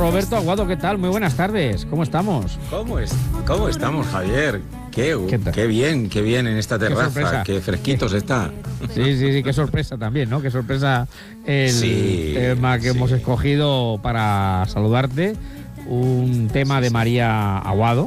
Roberto Aguado, ¿qué tal? Muy buenas tardes, ¿cómo estamos? ¿Cómo estamos, Javier? Qué bien en esta terraza, qué fresquitos está. Sí, qué sorpresa también, ¿no? Qué sorpresa el tema que hemos escogido para saludarte. Un tema de María Aguado,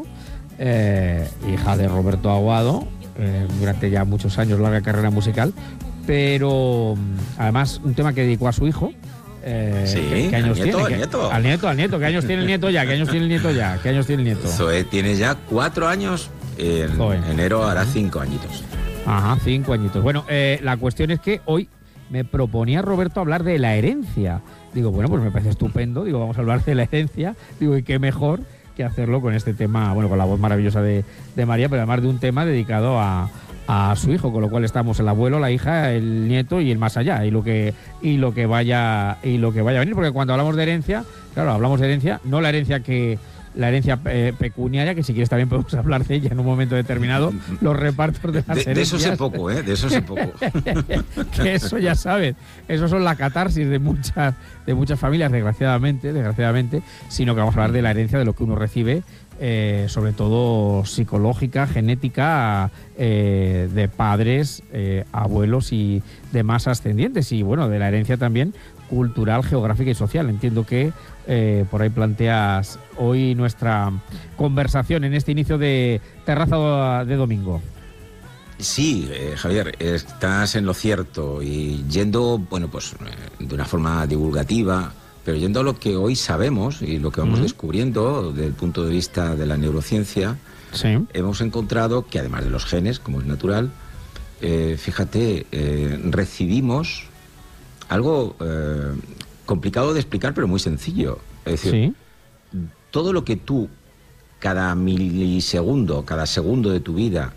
hija de Roberto Aguado, durante ya muchos años, larga carrera musical, pero además un tema que dedicó a su hijo. ¿Qué años tiene? Al nieto. ¿Qué años tiene el nieto ya? ¿Qué años tiene el nieto? Zoe tiene ya 4 años. En enero hará 5 añitos. Ajá, 5 añitos. Bueno, la cuestión es que hoy me proponía Roberto hablar de la herencia. Digo, bueno, pues me parece estupendo. Digo, vamos a hablar de la herencia. Digo, y qué mejor que hacerlo con este tema, bueno, con la voz maravillosa de María, pero además de un tema dedicado a su hijo, con lo cual estamos el abuelo, la hija, el nieto y el más allá, y lo que vaya a venir, porque cuando hablamos de herencia, claro, hablamos de herencia, no la herencia pecuniaria, que si quieres también podemos hablar de ella en un momento determinado, los repartos de las herencias. De eso sé poco, de eso sé poco. Que eso ya sabes, eso son la catarsis de muchas familias, desgraciadamente, sino que vamos a hablar de la herencia, de lo que uno recibe, sobre todo psicológica, genética, de padres, abuelos y demás ascendientes, y bueno, de la herencia también cultural, geográfica y social. Entiendo que por ahí planteas hoy nuestra conversación en este inicio de terraza de domingo. Sí, Javier, estás en lo cierto, y yendo, bueno, pues de una forma divulgativa, pero yendo a lo que hoy sabemos y lo que vamos descubriendo desde el punto de vista de la neurociencia, hemos encontrado que además de los genes, como es natural, fíjate, recibimos algo complicado de explicar, pero muy sencillo. Es decir, todo lo que tú, cada milisegundo, cada segundo de tu vida,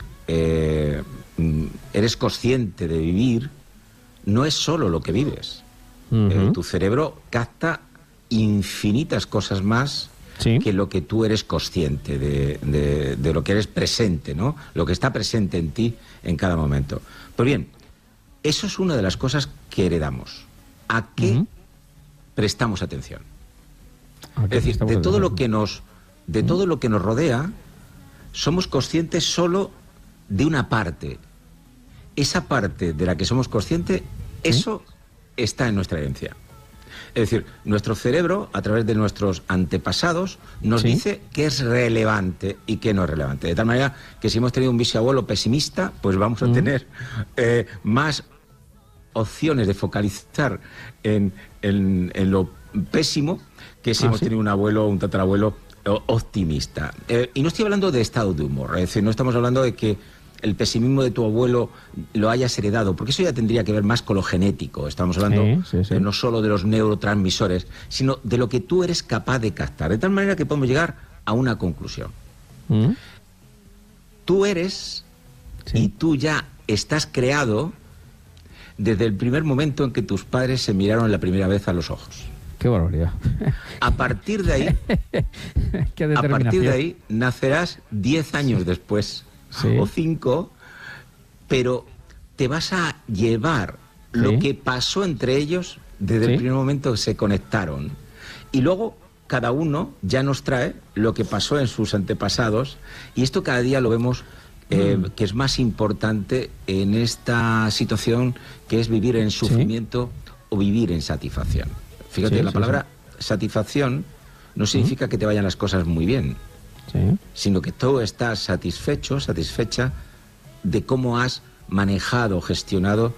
eres consciente de vivir, no es solo lo que vives. Tu cerebro capta infinitas cosas más que lo que tú eres consciente de lo que eres presente, ¿no? Lo que está presente en ti en cada momento. Pues bien, eso es una de las cosas que heredamos. ¿A qué prestamos atención? Es decir, de todo lo que nos rodea, somos conscientes solo de una parte. Esa parte de la que somos conscientes, eso está en nuestra herencia. Es decir, nuestro cerebro, a través de nuestros antepasados, nos dice qué es relevante y qué no es relevante. De tal manera que si hemos tenido un bisabuelo pesimista, pues vamos a tener más opciones de focalizar en lo pésimo que si hemos tenido un abuelo o un tatarabuelo optimista. Y no estoy hablando de estado de humor, es decir, no estamos hablando de que el pesimismo de tu abuelo lo hayas heredado, porque eso ya tendría que ver más con lo genético. Estamos hablando no solo de los neurotransmisores, sino de lo que tú eres capaz de captar, de tal manera que podemos llegar a una conclusión. Tú eres y tú ya estás creado desde el primer momento en que tus padres se miraron la primera vez a los ojos. ¡Qué barbaridad! A partir de ahí nacerás 10 años después, o 5, pero te vas a llevar lo que pasó entre ellos desde el primer momento que se conectaron. Y luego cada uno ya nos trae lo que pasó en sus antepasados, y esto cada día lo vemos que es más importante en esta situación, que es vivir en sufrimiento o vivir en satisfacción. Fíjate, la palabra satisfacción no significa que te vayan las cosas muy bien, sino que tú estás satisfecha de cómo has manejado, gestionado